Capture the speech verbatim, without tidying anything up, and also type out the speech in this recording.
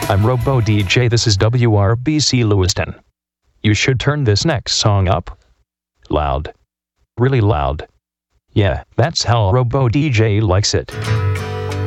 I'm Robo D J, this is W R B C Lewiston. You should turn this next song up. Loud. Really loud. Yeah, that's how Robo D J likes it.